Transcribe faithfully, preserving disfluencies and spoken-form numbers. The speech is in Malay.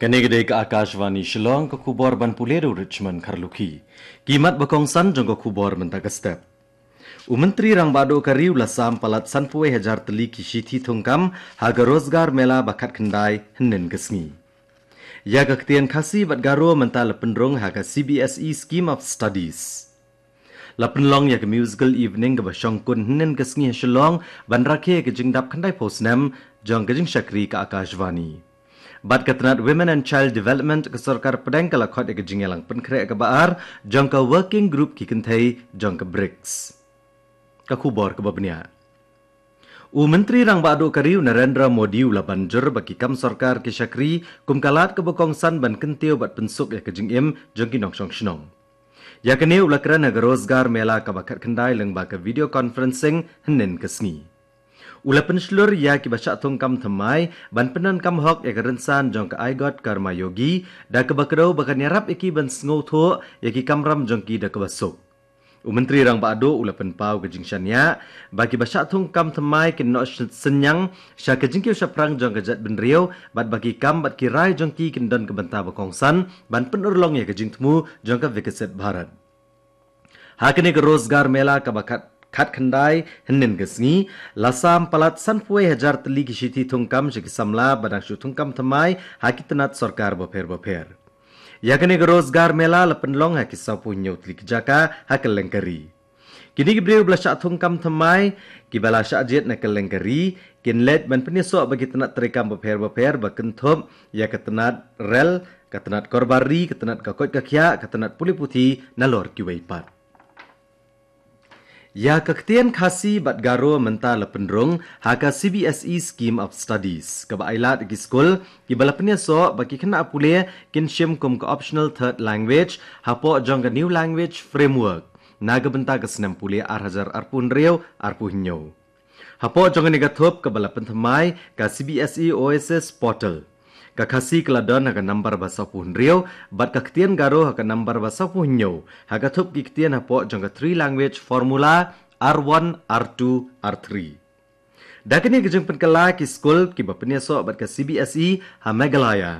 Kanegede ke Akashvani Shillong ke kubor ban Puleru Richmond Karluki. Kimat bakong san jong ke kubor mentagastep. Umentri rang bado kariu lasam palat sanpue hajar teli kishiti thungkam haga rozgar mela bakat kendai henen gesngi. Ya kaktian khasi bat garo menta lependrong haga C B S E Scheme of Studies. Lapenlong ya ke musical evening ke basyong kun henen gesngi Shillong ban rakhe ke jingdap kendai posnem jong ke jing syakri ke Akashvani. Bat ketenat Women and Child Development ke Sarkar Pedang ke lakot ke jingelang penkre ke baar jong ke working group ki kentai jong ke B R I C S. Ke kubor ke babnia. U Menteri Rang Bado Kariu Narendra Modi ula banjur bagi kam sarkar ke syakri kum kalat ke bokongsan ban kentiu bat pensuk ya ke jingim jong ki nong syong shnong. Ya kene ula kerana ke rozgar mela ke bakat kendai leng ba ke video conferencing henen ke sngi. Ula penslur ya ki baca tungkam temai ban penan kam hok ya kerensan jong ke aigot karma yogi da ke bakrau bakan yarap iki ban sngau tho ya ki kamram jong ki da ke basuk. U Menteri Rang Bado ula penpau ke jingsanya bagi baca tungkam temai ki no senyang sya ke jingkiu syaprang jong ke jat benriau bat bagi kam bat ki rai jong ki kendon ke benta bakongsan ban penurlong ya ke jing temu jong ke Vikasit Bharat. Hakene ke rozgar mela ke bakat Kat kendai henen gesngi lasam palat sanpue hajar teli kishiti tungkam jeki samla badang shu tungkam temai haki tenat sarkar boper boper. Ya kene ke rozgar mela lepenlong haki sapu nyau teli kejaka haki lengkari. Kini kibriu belasyak tungkam temai kibala syakjit na ke lengkari kin let ban penisok bagi tenat terikam boper boper bakentup ya ketenat rel ketenat korbari ketenat kakot kakya ketenat puli putih nalor kiwaipat. Ya kaktian khasi bat garo menta lependrong haka C B S E Scheme of Studies. Kaba ailat ki skul ki balapnya so bagi kena pule kin shim kum ke optional third language hapo jong ke new language framework. Naga benta ke senam pule ar hajar arpun reu arpuh nyau. Hapo jong ke gathup ke balapan thamai ka C B S E O S S portal. Kakasi keladon haka nambar bahasa puhun riau, bat kaktian garo haka nambar bahasa puhun nyau. Haka thup kiktian hapo jangka three language formula R one, R two, R three. Dakini kejeng penkala ki skul ki bapenya so bat ka C B S E ha Meghalaya.